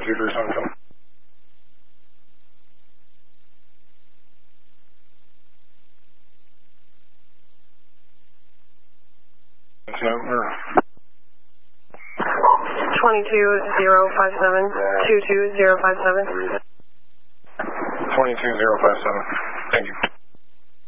237 coming. No, or 22057, 22057. 22057. Thank you.